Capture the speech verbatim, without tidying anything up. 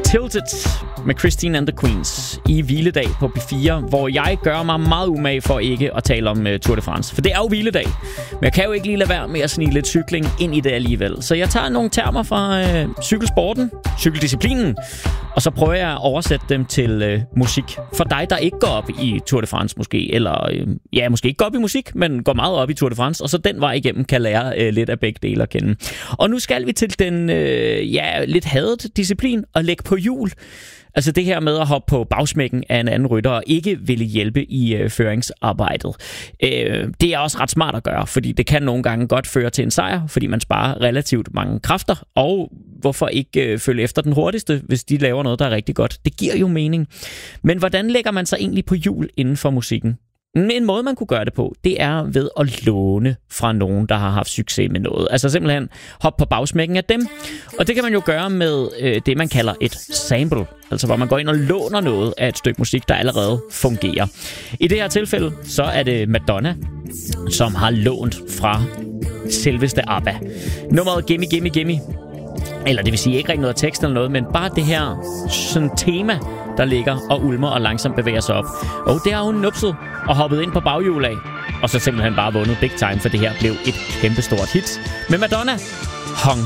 Tilted med Christine and the Queens i hviledag på P fire, hvor jeg gør mig meget umage for ikke at tale om uh, Tour de France. For det er jo hviledag, men jeg kan jo ikke lige lade være med at snige lidt cykling ind i det alligevel. Så jeg tager nogle termer fra uh, cykelsporten, cykeldisciplinen, og så prøver jeg at oversætte dem til uh, musik. For dig, der ikke går op i Tour de France måske, eller uh, ja, måske ikke går op i musik, men går meget op i Tour de France, og så den vej igennem kan lære uh, lidt af begge dele at kende. Og nu skal vi til den uh, ja, lidt hadet disciplin at lægge på hjul. Altså det her med at hoppe på bagsmækken af en anden rytter og ikke ville hjælpe i øh, føringsarbejdet. Øh, det er også ret smart at gøre, fordi det kan nogle gange godt føre til en sejr, fordi man sparer relativt mange kræfter. Og hvorfor ikke øh, følge efter den hurtigste, hvis de laver noget, der er rigtig godt? Det giver jo mening. Men hvordan lægger man sig egentlig på hjul inden for musikken? En måde, man kunne gøre det på, det er ved at låne fra nogen, der har haft succes med noget. Altså simpelthen hoppe på bagsmækken af dem. Og det kan man jo gøre med øh, det, man kalder et sample. Altså hvor man går ind og låner noget af et stykke musik, der allerede fungerer. I det her tilfælde, så er det Madonna, som har lånt fra selveste ABBA. Nummeret Gimme Gimme Gimme. Eller det vil sige ikke rigtig noget tekst eller noget, men bare det her sådan tema, der ligger og ulmer og langsomt bevæger sig op. Og det har hun nupset og hoppet ind på baghjul af. Og så simpelthen bare vundet big time, for det her blev et kæmpestort hit med Madonna, Hung